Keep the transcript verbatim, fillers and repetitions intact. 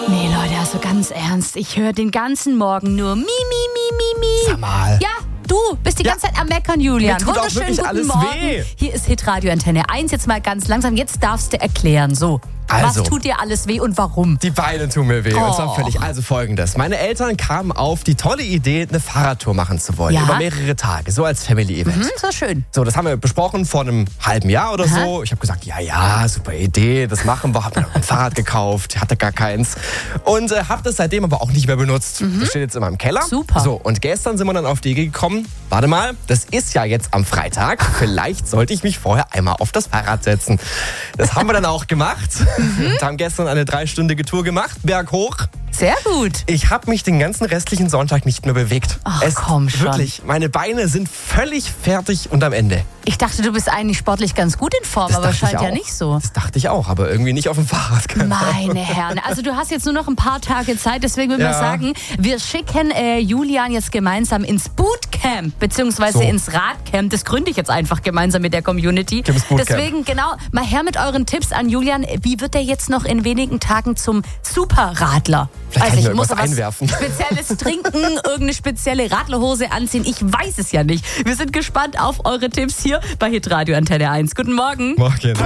Nee, Leute, also ganz ernst. Ich höre den ganzen Morgen nur mi, mi, mi, mi, mi. Sag mal. Ja, du bist die Ja. ganze Zeit am Meckern, Julian. Mir tut auch Wunderschönen wirklich guten alles Morgen. weh. Hier ist Hitradio Antenne eins. Jetzt mal ganz langsam. Jetzt darfst du erklären. So, Also. was tut dir alles weh und warum? Die Beine tun mir weh. Oh. Und zwar völlig. Also folgendes. Meine Eltern kamen auf die tolle Idee, eine Fahrradtour machen zu wollen. Ja. Über mehrere Tage. So als Family-Event. Hm, so schön. So, das haben wir besprochen vor einem halben Jahr oder Aha. so. Ich habe gesagt, ja, ja, super Idee, das machen wir. Hab mir ein Fahrrad gekauft, hatte gar keins. Und äh, habe das seitdem aber auch nicht mehr benutzt. Das steht jetzt in meinem Keller. Super. So, und gestern sind wir dann auf die Idee gekommen, warte mal, das ist ja jetzt am Freitag. Vielleicht sollte ich mich vorher einmal auf das Fahrrad setzen. Das haben wir dann auch gemacht. Wir haben gestern eine dreistündige Tour gemacht, berghoch. Sehr gut. Ich habe mich den ganzen restlichen Sonntag nicht mehr bewegt. Ach, es, komm schon. Wirklich, meine Beine sind völlig fertig und am Ende. Ich dachte, du bist eigentlich sportlich ganz gut in Form, Das aber dachte scheint ich ja auch. nicht so. Das dachte ich auch, aber irgendwie nicht auf dem Fahrrad. Keine Ahnung. Meine Herren, also du hast jetzt nur noch ein paar Tage Zeit, deswegen würde ich Ja. mal sagen, wir schicken äh, Julian jetzt gemeinsam ins Bootcamp, beziehungsweise So. ins Radcamp. Das gründe ich jetzt einfach gemeinsam mit der Community. Gibt's Bootcamp. Deswegen, genau, mal her mit euren Tipps an Julian. Wie wird er jetzt noch in wenigen Tagen zum Superradler? Vielleicht kann ich mir muss irgendwas einwerfen. Spezielles trinken, irgendeine spezielle Radlerhose anziehen. Ich weiß es ja nicht. Wir sind gespannt auf eure Tipps hier bei Hitradio Antenne eins. Guten Morgen. Morgen.